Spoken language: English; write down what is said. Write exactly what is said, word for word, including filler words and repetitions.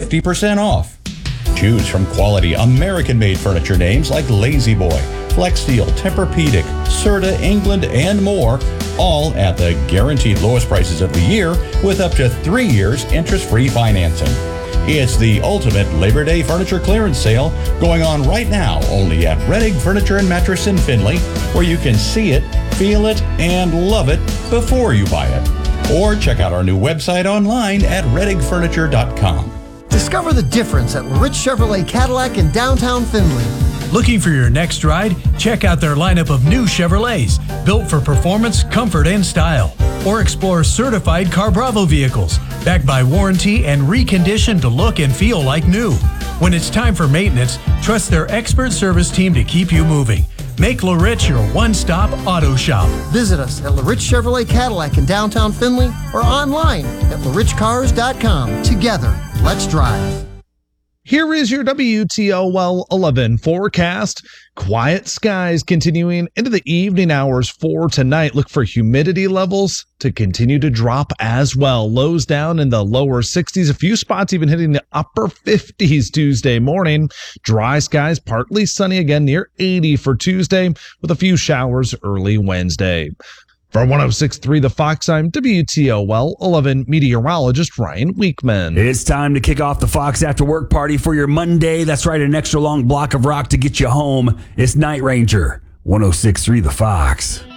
fifty percent off. Choose from quality American-made furniture names like Lazy Boy, Flex Steel, Tempur-Pedic, Serta, England, and more, all at the guaranteed lowest prices of the year with up to three years interest-free financing. It's the ultimate Labor Day furniture clearance sale going on right now only at Rettig Furniture and Mattress in Findlay, where you can see it, feel it, and love it before you buy it. Or check out our new website online at rettig furniture dot com. Discover the difference at LaRich Chevrolet Cadillac in downtown Findlay. Looking for your next ride? Check out their lineup of new Chevrolets, built for performance, comfort, and style. Or explore certified CarBravo vehicles, backed by warranty and reconditioned to look and feel like new. When it's time for maintenance, trust their expert service team to keep you moving. Make LaRich your one-stop auto shop. Visit us at LaRich Chevrolet Cadillac in downtown Findlay or online at la rich cars dot com. Together, let's drive. Here is your W T O L eleven forecast. Quiet skies continuing into the evening hours for tonight. Look for humidity levels to continue to drop as well. Lows down in the lower sixties. A few spots even hitting the upper fifties Tuesday morning. Dry skies, partly sunny again near eighty for Tuesday with a few showers early Wednesday. For one oh six point three The Fox, I'm W T O L eleven meteorologist Ryan Weekman. It's time to kick off the Fox After Work party for your Monday. That's right, an extra long block of rock to get you home. It's Night Ranger, one oh six point three The Fox.